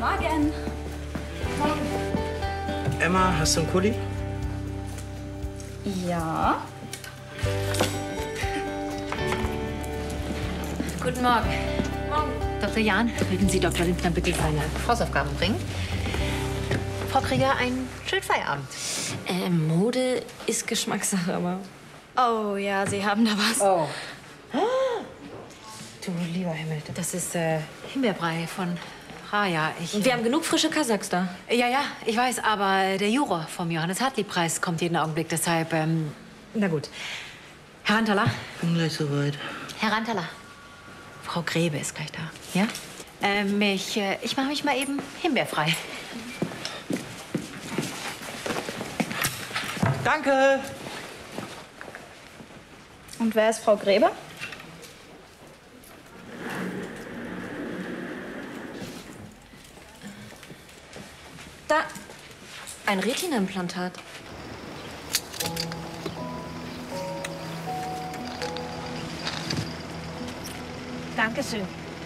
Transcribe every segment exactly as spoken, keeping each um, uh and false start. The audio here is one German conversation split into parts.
Morgen. Morgen. Emma, hast du einen Kuli? Ja. Guten Morgen. Morgen. Doktor Jahn, mögen Sie Doktor Lindner bitte seine Hausaufgaben bringen? Frau Krieger, einen schönen Feierabend. Äh, Mode ist Geschmackssache, aber... Oh ja, Sie haben da was. Oh. Du lieber Himmel, das ist äh, Himbeerbrei von Raja. Ich, Wir haben genug frische Kasachs da. Ja, ja, ich weiß, aber der Juror vom Johannes-Hartlieb-Preis kommt jeden Augenblick, deshalb, ähm, na gut. Herr Rantala? Bin gleich soweit. Herr Rantala, Frau Grebe ist gleich da, ja? Ähm, ich, äh, ich mache mich mal eben himbeerfrei. Danke! Und wer ist Frau Grebe? Da, ein Retina-Implantat. Dankeschön.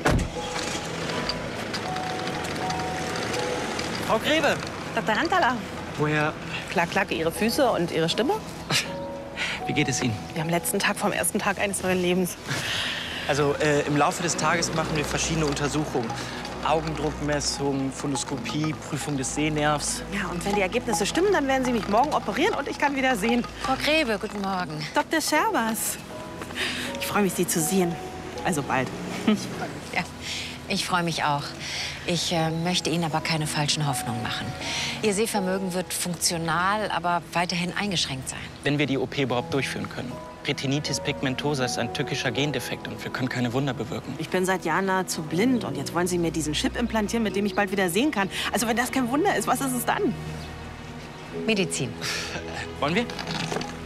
Frau Grebe! Doktor Rantala. Woher? Klack, klack, Ihre Füße und Ihre Stimme. Wie geht es Ihnen? Wir am letzten Tag vom ersten Tag eines neuen Lebens. Also äh, im Laufe des Tages machen wir verschiedene Untersuchungen. Augendruckmessung, Fundoskopie, Prüfung des Sehnervs. Ja, und wenn die Ergebnisse stimmen, dann werden Sie mich morgen operieren und ich kann wieder sehen. Frau Grebe, guten Morgen. Doktor Scherbers. Ich freue mich, Sie zu sehen. Also bald. Ja, ich freue mich auch. Ich äh, möchte Ihnen aber keine falschen Hoffnungen machen. Ihr Sehvermögen wird funktional, aber weiterhin eingeschränkt sein. Wenn wir die O P überhaupt durchführen können. Retinitis pigmentosa ist ein tückischer Gendefekt und wir können keine Wunder bewirken. Ich bin seit Jahren nahezu blind und jetzt wollen Sie mir diesen Chip implantieren, mit dem ich bald wieder sehen kann. Also wenn das kein Wunder ist, was ist es dann? Medizin. Wollen wir?